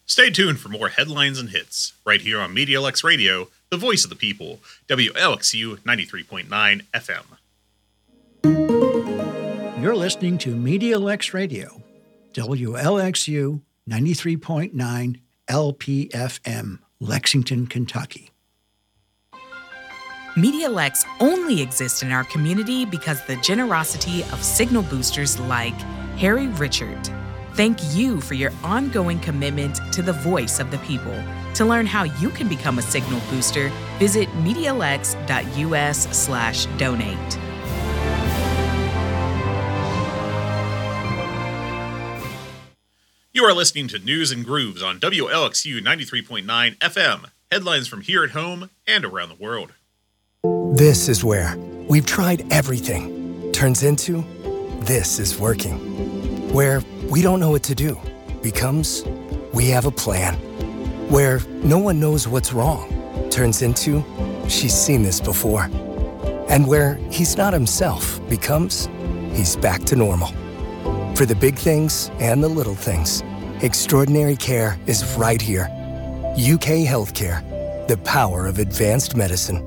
Stay tuned for more headlines and hits, right here on MediaLex Radio, the voice of the people, WLXU 93.9 FM. You're listening to MediaLex Radio, WLXU 93.9 LPFM, Lexington, Kentucky. MediaLex only exists in our community because of the generosity of signal boosters like Harry Richard. Thank you for your ongoing commitment to the voice of the people. To learn how you can become a signal booster, visit medialex.us/donate. You are listening to News and Grooves on WLXU 93.9 FM. Headlines from here at home and around the world. This is where we've tried everything. Turns into, this is working. Where we don't know what to do becomes, we have a plan. Where no one knows what's wrong turns into, she's seen this before. And where he's not himself becomes, he's back to normal. For the big things and the little things, extraordinary care is right here. UK Healthcare, the power of advanced medicine.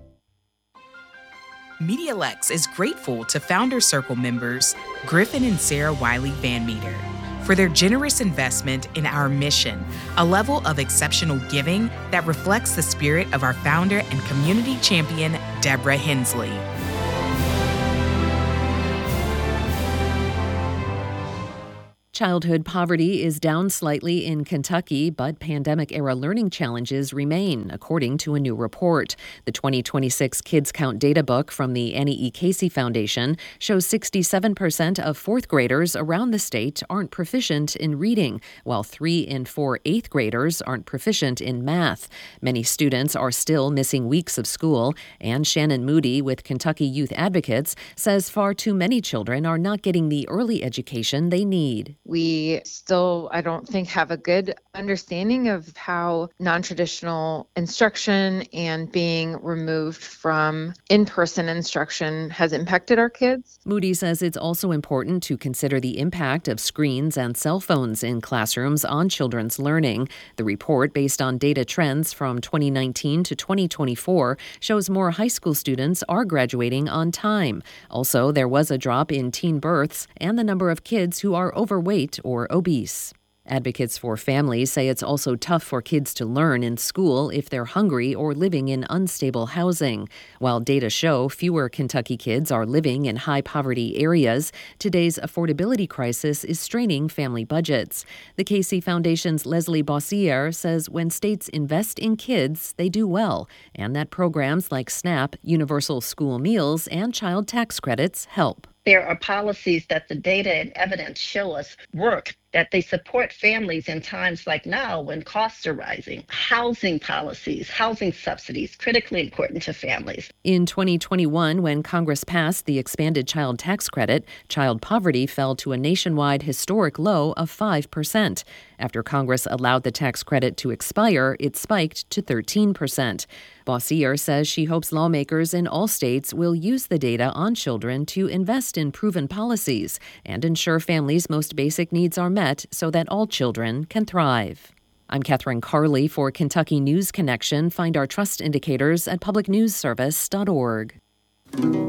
MediaLex is grateful to Founder Circle members Griffin and Sarah Wiley Van Meter for their generous investment in our mission, a level of exceptional giving that reflects the spirit of our founder and community champion, Deborah Hensley. Childhood poverty is down slightly in Kentucky, but pandemic-era learning challenges remain, according to a new report. The 2026 Kids Count data book from the Annie E. Casey Foundation shows 67% of fourth graders around the state aren't proficient in reading, while 3 in 4 eighth graders aren't proficient in math. Many students are still missing weeks of school, and Shannon Moody with Kentucky Youth Advocates says far too many children are not getting the early education they need. We still, I don't think, have a good understanding of how non-traditional instruction and being removed from in-person instruction has impacted our kids. Moody says it's also important to consider the impact of screens and cell phones in classrooms on children's learning. The report, based on data trends from 2019 to 2024, shows more high school students are graduating on time. Also, there was a drop in teen births and the number of kids who are overweight or obese. Advocates for families say it's also tough for kids to learn in school if they're hungry or living in unstable housing. While data show fewer Kentucky kids are living in high-poverty areas, today's affordability crisis is straining family budgets. The Casey Foundation's Leslie Bossier says when states invest in kids, they do well, and that programs like SNAP, universal school meals, and child tax credits help. There are policies that the data and evidence show us work, that they support families in times like now when costs are rising. Housing policies, housing subsidies, critically important to families. In 2021, when Congress passed the expanded child tax credit, child poverty fell to a nationwide historic low of 5%. After Congress allowed the tax credit to expire, it spiked to 13%. Bossier says she hopes lawmakers in all states will use the data on children to invest in proven policies and ensure families' most basic needs are met so that all children can thrive. I'm Catherine Carley for Kentucky News Connection. Find our trust indicators at publicnewsservice.org.